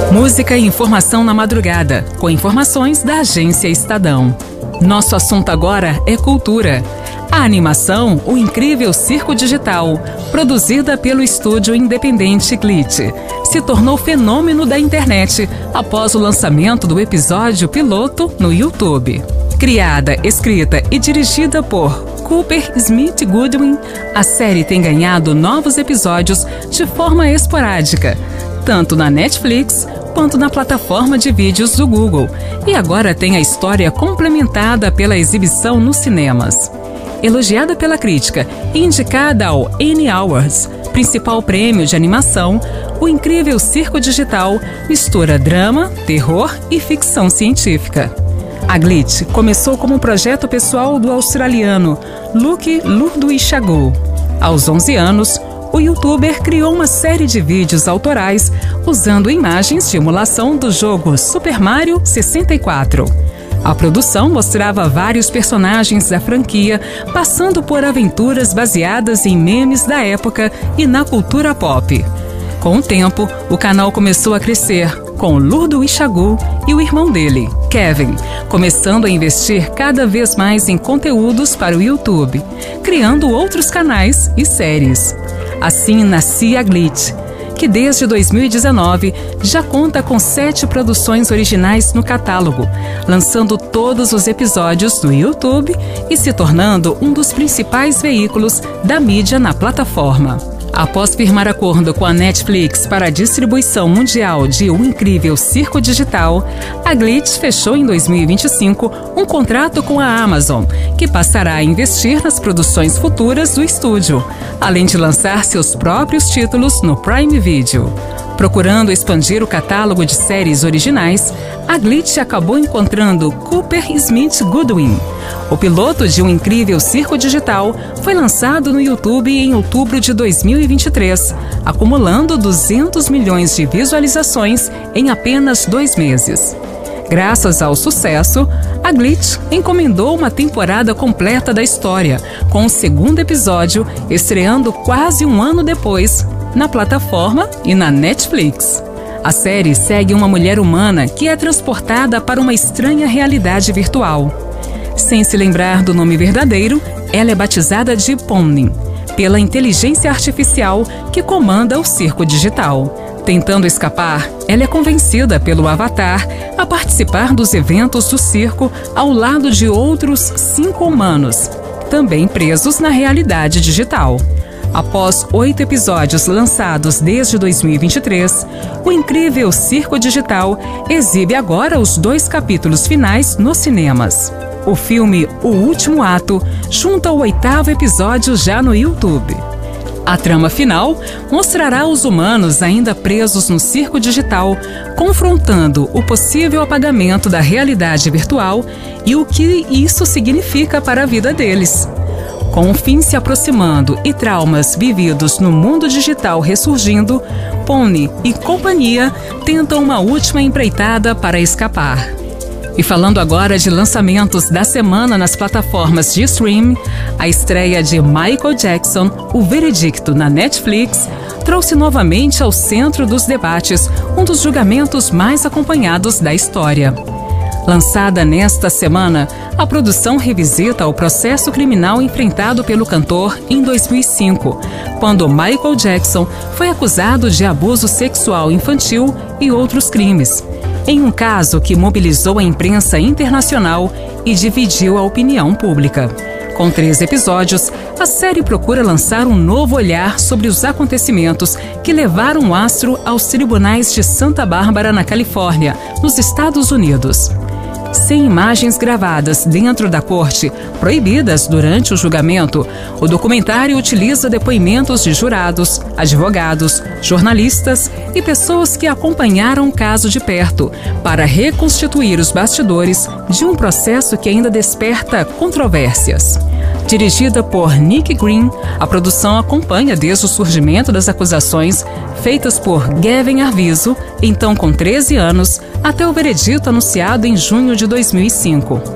Música e informação na madrugada, com informações da Agência Estadão. Nosso assunto agora é cultura. A animação O Incrível Circo Digital, produzida pelo estúdio independente Glitch, se tornou fenômeno da internet após o lançamento do episódio piloto no YouTube. Criada, escrita e dirigida por Cooper Smith Goodwin, a série tem ganhado novos episódios de forma esporádica, tanto na Netflix quanto na plataforma de vídeos do Google, e agora tem a história complementada pela exibição nos cinemas. Elogiada pela crítica e indicada ao Annie Awards, principal prêmio de animação, O Incrível Circo Digital mistura drama, terror e ficção científica. A Glitch começou como um projeto pessoal do australiano Luke Lurduishagu. Aos 11 anos, o youtuber criou uma série de vídeos autorais usando imagens de emulação do jogo Super Mario 64. A produção mostrava vários personagens da franquia passando por aventuras baseadas em memes da época e na cultura pop. Com o tempo, o canal começou a crescer, com Lurduishagu e o irmão dele, Kevin, começando a investir cada vez mais em conteúdos para o YouTube, criando outros canais e séries. Assim nascia a Glitch, que desde 2019 já conta com 7 produções originais no catálogo, lançando todos os episódios no YouTube e se tornando um dos principais veículos da mídia na plataforma. Após firmar acordo com a Netflix para a distribuição mundial de O Incrível Circo Digital, a Glitch fechou em 2025 um contrato com a Amazon, que passará a investir nas produções futuras do estúdio, além de lançar seus próprios títulos no Prime Video. Procurando expandir o catálogo de séries originais, a Glitch acabou encontrando Cooper Smith Goodwin. O piloto de Um Incrível Circo Digital foi lançado no YouTube em outubro de 2023, acumulando 200 milhões de visualizações em apenas 2 meses. Graças ao sucesso, a Glitch encomendou uma temporada completa da história, com o 2º episódio estreando quase um ano depois na plataforma e na Netflix. A série segue uma mulher humana que é transportada para uma estranha realidade virtual. Sem se lembrar do nome verdadeiro, ela é batizada de Pony, pela inteligência artificial que comanda o circo digital. Tentando escapar, ela é convencida pelo avatar a participar dos eventos do circo ao lado de outros 5 humanos, também presos na realidade digital. Após 8 episódios lançados desde 2023, O Incrível Circo Digital exibe agora os 2 capítulos finais nos cinemas. O filme O Último Ato junta o 8º episódio já no YouTube. A trama final mostrará os humanos ainda presos no circo digital, confrontando o possível apagamento da realidade virtual e o que isso significa para a vida deles. Com o fim se aproximando e traumas vividos no mundo digital ressurgindo, Pony e companhia tentam uma última empreitada para escapar. E falando agora de lançamentos da semana nas plataformas de streaming, a estreia de Michael Jackson, O Veredicto, na Netflix, trouxe novamente ao centro dos debates um dos julgamentos mais acompanhados da história. Lançada nesta semana, a produção revisita o processo criminal enfrentado pelo cantor em 2005, quando Michael Jackson foi acusado de abuso sexual infantil e outros crimes, em um caso que mobilizou a imprensa internacional e dividiu a opinião pública. Com 3 episódios, a série procura lançar um novo olhar sobre os acontecimentos que levaram o astro aos tribunais de Santa Bárbara, na Califórnia, nos Estados Unidos. Sem imagens gravadas dentro da corte, proibidas durante o julgamento, o documentário utiliza depoimentos de jurados, advogados, jornalistas e pessoas que acompanharam o caso de perto para reconstituir os bastidores de um processo que ainda desperta controvérsias. Dirigida por Nick Green, a produção acompanha desde o surgimento das acusações feitas por Gavin Arvizo, então com 13 anos, até o veredito anunciado em junho de 2005.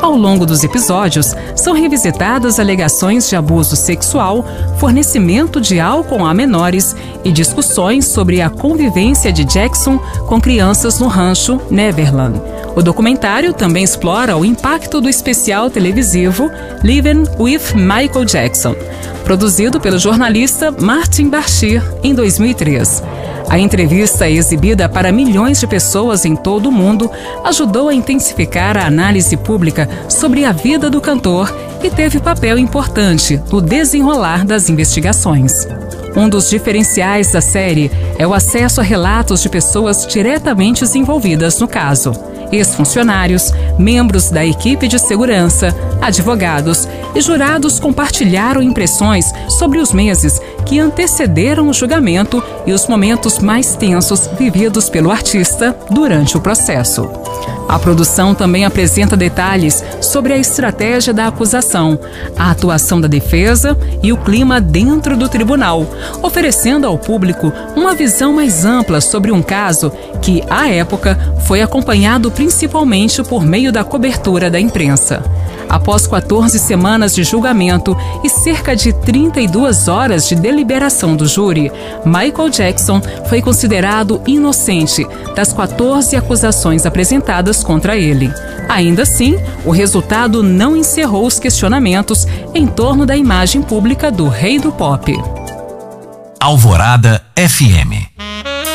Ao longo dos episódios, são revisitadas alegações de abuso sexual, fornecimento de álcool a menores e discussões sobre a convivência de Jackson com crianças no rancho Neverland. O documentário também explora o impacto do especial televisivo Living with Michael Jackson, produzido pelo jornalista Martin Bashir em 2003. A entrevista, exibida para milhões de pessoas em todo o mundo, ajudou a intensificar a análise pública sobre a vida do cantor e teve papel importante no desenrolar das investigações. Um dos diferenciais da série é o acesso a relatos de pessoas diretamente envolvidas no caso. Ex-funcionários, membros da equipe de segurança, advogados e jurados compartilharam impressões sobre os meses que antecederam o julgamento e os momentos mais tensos vividos pelo artista durante o processo. A produção também apresenta detalhes sobre a estratégia da acusação, a atuação da defesa e o clima dentro do tribunal, oferecendo ao público uma visão mais ampla sobre um caso que, à época, foi acompanhado principalmente por meio da cobertura da imprensa. Após 14 semanas de julgamento e cerca de 32 horas de deliberação do júri, Michael Jackson foi considerado inocente das 14 acusações apresentadas contra ele. Ainda assim, o resultado não encerrou os questionamentos em torno da imagem pública do rei do pop. Alvorada FM.